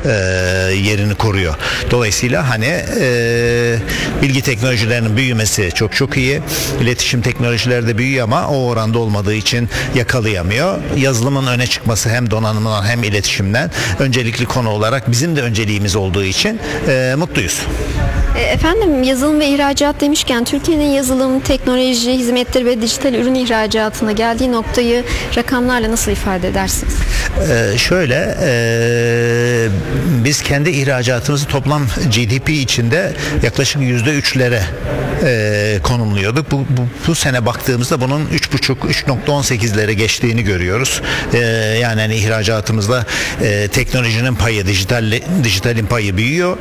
yerini koruyor. Dolayısıyla hani bilgi teknolojilerinin büyümesi çok iyi. İletişim teknolojileri de büyüyor ama o oranda olmadığı için yakalayamıyor. Yazılımın öne çıkması hem donanımdan hem iletişimden öncelikli konu olarak bizim de önceliğimiz olduğu için mutluyuz. Efendim, yazılım ve ihracat demişken Türkiye'nin yazılım, teknoloji, hizmetleri ve dijital ürün ihracatına geldiği noktayı rakamlarla nasıl ifade edersiniz? Biz kendi ihracatımızı toplam GDP içinde yaklaşık %3'lere konumluyorduk. Bu sene baktığımızda bunun 3,5-3,18'lere geçtiğini görüyoruz. Yani hani ihracatımızda teknolojinin payı, dijitalin payı büyüyor.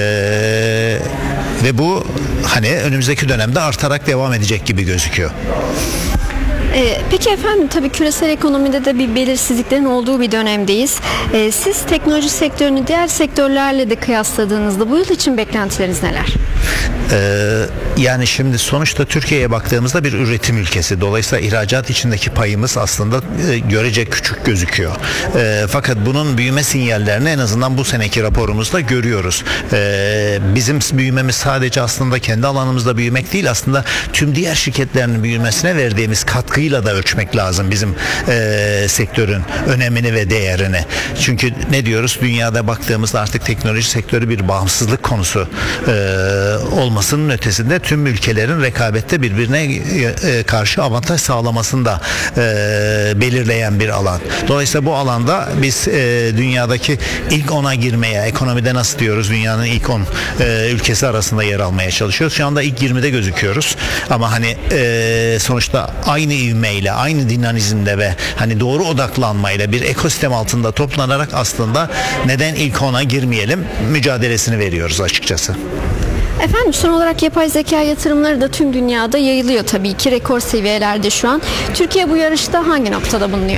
Ve bu hani önümüzdeki dönemde artarak devam edecek gibi gözüküyor. Peki efendim, tabii küresel ekonomide de bir belirsizliklerin olduğu bir dönemdeyiz. Siz teknoloji sektörünü diğer sektörlerle de kıyasladığınızda bu yıl için beklentileriniz neler? Yani şimdi sonuçta Türkiye'ye baktığımızda bir üretim ülkesi. Dolayısıyla ihracat içindeki payımız aslında görece küçük gözüküyor. Fakat bunun büyüme sinyallerini en azından bu seneki raporumuzda görüyoruz. Bizim büyümemiz sadece aslında kendi alanımızda büyümek değil, aslında tüm diğer şirketlerin büyümesine verdiğimiz katkıyla da ölçmek lazım bizim sektörün önemini ve değerini. Çünkü ne diyoruz? Dünyada baktığımızda artık teknoloji sektörü bir bağımsızlık konusu olmasının ötesinde tüm ülkelerin rekabette birbirine karşı avantaj sağlamasını da belirleyen bir alan. Dolayısıyla bu alanda biz dünyadaki ilk 10'a girmeye, ekonomide nasıl diyoruz, dünyanın ilk 10 ülkesi arasında yer almaya çalışıyoruz. Şu anda ilk 20'de gözüküyoruz. Ama hani sonuçta aynı ivmeyle, aynı dinamizmde ve hani doğru odaklanmayla bir ekosistem altında toplanarak aslında neden ilk 10'a girmeyelim mücadelesini veriyoruz açıkçası. Efendim, son olarak yapay zeka yatırımları da tüm dünyada yayılıyor tabii ki, rekor seviyelerde şu an. Türkiye bu yarışta hangi noktada bulunuyor?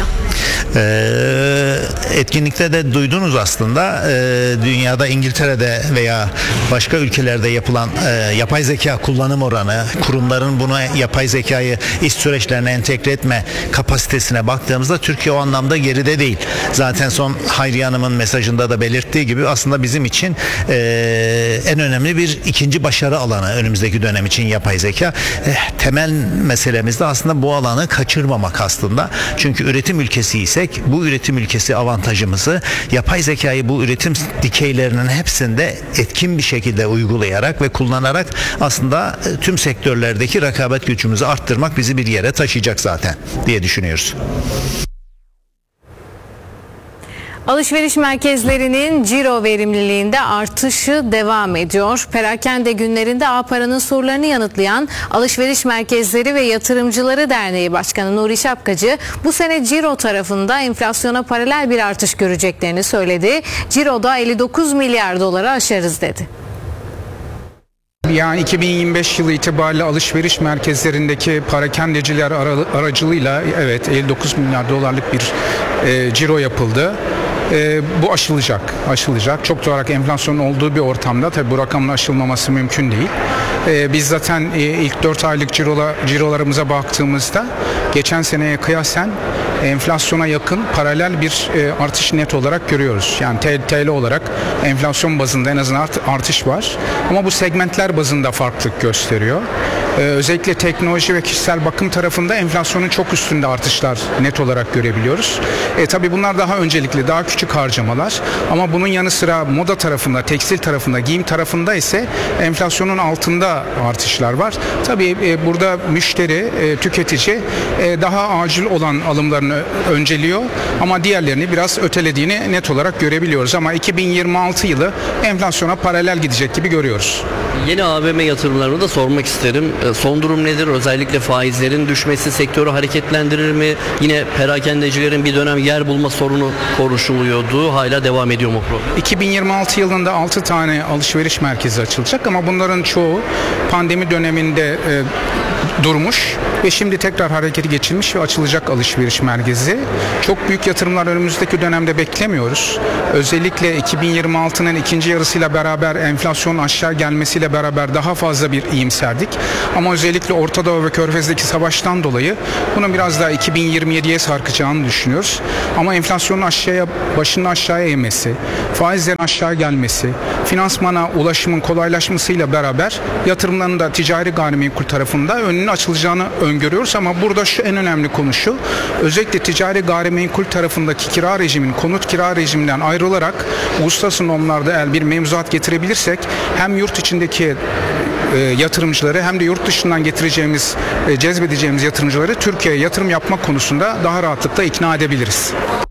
Etkinlikte de duydunuz aslında, dünyada İngiltere'de veya başka ülkelerde yapılan yapay zeka kullanım oranı, kurumların buna yapay zekayı iş süreçlerine entegre etme kapasitesine baktığımızda Türkiye o anlamda geride değil. Zaten son Hayriye Hanım'ın mesajında da belirttiği gibi aslında bizim için en önemli bir ikinci başarı alanı önümüzdeki dönem için yapay zeka. Temel meselemiz de aslında bu alanı kaçırmamak aslında. Çünkü üretim ülkesiysek bu üretim ülkesi avantajımızı yapay zekayı bu üretim dikeylerinin hepsinde etkin bir şekilde uygulayarak ve kullanarak aslında tüm sektörlerdeki rekabet gücümüzü arttırmak bizi bir yere taşıyacak zaten diye düşünüyoruz. Alışveriş merkezlerinin ciro verimliliğinde artışı devam ediyor. Perakende günlerinde A-Para'nın sorularını yanıtlayan Alışveriş Merkezleri ve Yatırımcıları Derneği Başkanı Nuri Şapkacı bu sene ciro tarafında enflasyona paralel bir artış göreceklerini söyledi. Ciro'da 59 milyar doları aşarız dedi. Yani 2025 yılı itibariyle alışveriş merkezlerindeki parakendeciler aracılığıyla evet 59 milyar dolarlık bir ciro yapıldı. Bu aşılacak. Çok olarak enflasyonun olduğu bir ortamda tabii bu rakamın aşılmaması mümkün değil. Biz zaten ilk 4 aylık cirolarımıza baktığımızda geçen seneye kıyasen enflasyona yakın paralel bir artış net olarak görüyoruz. Yani TL olarak enflasyon bazında en azından artış var. Ama bu segmentler bazında farklılık gösteriyor. Özellikle teknoloji ve kişisel bakım tarafında enflasyonun çok üstünde artışlar net olarak görebiliyoruz. Tabii bunlar daha öncelikli, daha küçük harcamalar. Ama bunun yanı sıra moda tarafında, tekstil tarafında, giyim tarafında ise enflasyonun altında artışlar var. Tabii burada müşteri, tüketici daha acil olan alımlarını önceliyor ama diğerlerini biraz ötelediğini net olarak görebiliyoruz. Ama 2026 yılı enflasyona paralel gidecek gibi görüyoruz. Yeni AVM yatırımlarını da sormak isterim. Son durum nedir? Özellikle faizlerin düşmesi sektörü hareketlendirir mi? Yine perakendecilerin bir dönem yer bulma sorunu konuşuluyordu. Hala devam ediyor mu problem? 2026 yılında 6 tane alışveriş merkezi açılacak ama bunların çoğu pandemi döneminde durmuş. ve şimdi tekrar harekete geçilmiş ve açılacak alışveriş merkezi. Çok büyük yatırımlar önümüzdeki dönemde beklemiyoruz. Özellikle 2026'nın ikinci yarısıyla beraber enflasyonun aşağı gelmesiyle beraber daha fazla bir iyimserdik. Ama özellikle Orta Doğu ve Körfez'deki savaştan dolayı bunun biraz daha 2027'ye sarkacağını düşünüyoruz. Ama enflasyonun başının aşağıya eğmesi, faizlerin aşağı gelmesi, finansmana ulaşımın kolaylaşmasıyla beraber yatırımların da ticari gayrimenkul tarafında önünün açılacağını öngörüyoruz. Ama burada en önemli konu şu, özellikle ticari gayrimenkul tarafındaki kira rejimin, konut kira rejiminden ayrılarak uluslararası normlarda eğer bir mevzuat getirebilirsek hem yurt içindeki yatırımcıları hem de yurt dışından cezbedeceğimiz yatırımcıları Türkiye'ye yatırım yapmak konusunda daha rahatlıkla ikna edebiliriz.